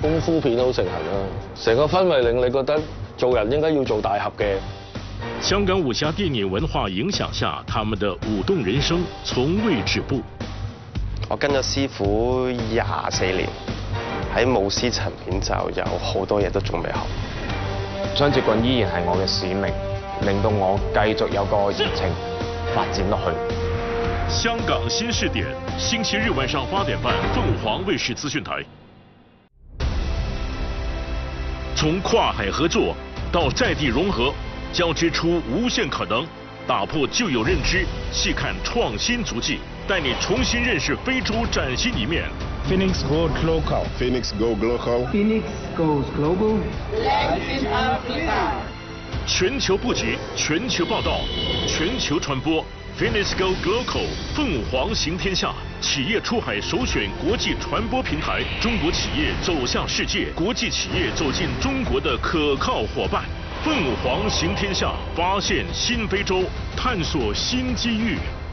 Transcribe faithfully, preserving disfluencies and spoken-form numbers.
功夫片好盛行啦，成個氛圍令你覺得做人應該要做大俠嘅。 香港武俠電影文化影響下，他們的舞動人生從未止步。 我跟咗師傅廿四年，喺舞獅層面就有好多嘢都仲未學。 雙截棍依然係我嘅使命，令到我繼續有個熱情發展落去。 香港新視點，星期日晚上八點半，鳳凰衛視資訊台。從跨海合作到在地融合，交織出無限可能，打破舊有認知，細看創新足跡，帶你重新認識非洲嶄新一面。 Phoenix Goes Local. Phoenix Go Global. Phoenix Goes Global. Latin Africa. 全球布局，全球報道，全球傳播。Phoenix Go Global， 鳳凰行天下，企業出海首選國際傳播平台，中國企業走向世界，國際企業走進中國的可靠夥伴。鳳凰行天下，發現新非洲，探索新機遇。